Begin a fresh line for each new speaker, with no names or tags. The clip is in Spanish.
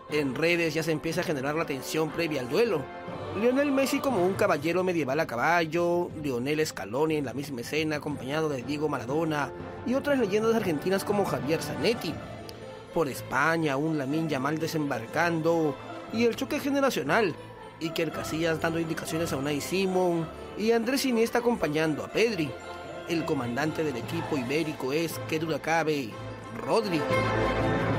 En redes ya se empieza a generar la tensión previa al duelo. Lionel Messi como un caballero medieval a caballo, Lionel Scaloni en la misma escena acompañado de Diego Maradona y otras leyendas argentinas como Javier Zanetti. Por España, un Lamine Yamal desembarcando y el choque generacional, Iker Casillas dando indicaciones a Unai Simón y Andrés Iniesta acompañando a Pedri. El comandante del equipo ibérico es, que duda cabe, Rodri.